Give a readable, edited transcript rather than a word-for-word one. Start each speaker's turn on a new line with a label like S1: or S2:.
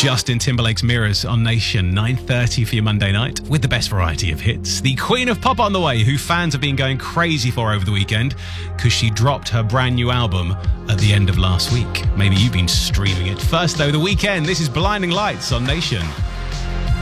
S1: Justin Timberlake's Mirrors on Nation, 9:30 for your Monday night, with the best variety of hits. The Queen of Pop on the way, who fans have been going crazy for over the weekend because she dropped her brand new album at the end of last week. Maybe you've been streaming it. First though, The Weeknd. This is Blinding Lights on Nation.